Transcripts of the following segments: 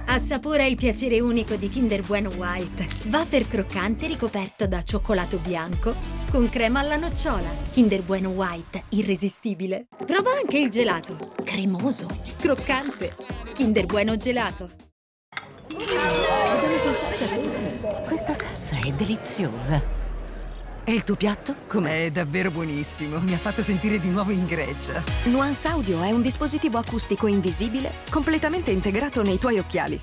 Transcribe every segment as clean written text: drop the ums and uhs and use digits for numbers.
Assapora il piacere unico di Kinder Bueno White. Wafer croccante ricoperto da cioccolato bianco con crema alla nocciola. Kinder Bueno White, irresistibile. Prova anche il gelato. Cremoso, croccante. Kinder Bueno gelato. Questa salsa è deliziosa. E il tuo piatto? Com'è? È davvero buonissimo, mi ha fatto sentire di nuovo in Grecia. Nuance Audio è un dispositivo acustico invisibile completamente integrato nei tuoi occhiali.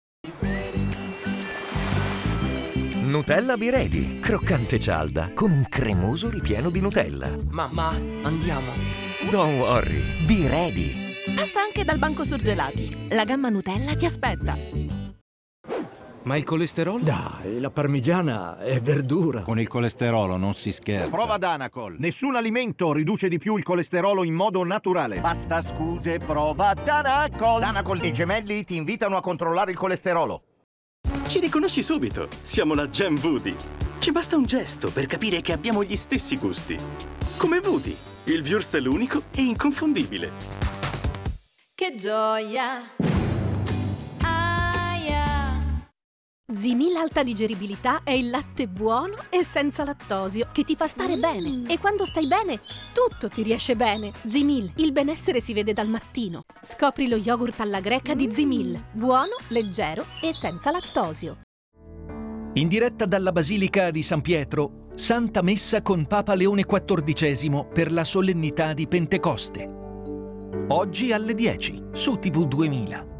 Nutella Be Ready, croccante cialda, con un cremoso ripieno di Nutella. Mamma, andiamo. Don't worry, Be Ready. Passa anche dal banco surgelati. La gamma Nutella ti aspetta. Ma il colesterolo? Dai, la parmigiana è verdura. Con il colesterolo non si scherza. Prova Danacol. Nessun alimento riduce di più il colesterolo in modo naturale. Basta scuse, prova Danacol. Danacol e gemelli ti invitano a controllare il colesterolo. Ci riconosci subito. Siamo la Jam Woody. Ci basta un gesto per capire che abbiamo gli stessi gusti. Come Woody, il Würstel unico e inconfondibile. Che gioia! Zimil Alta Digeribilità è il latte buono e senza lattosio che ti fa stare bene. E quando stai bene, tutto ti riesce bene. Zimil, il benessere si vede dal mattino. Scopri lo yogurt alla greca di Zimil. Buono, leggero e senza lattosio. In diretta dalla Basilica di San Pietro, Santa Messa con Papa Leone XIV per la solennità di Pentecoste. Oggi alle 10 su TV 2000.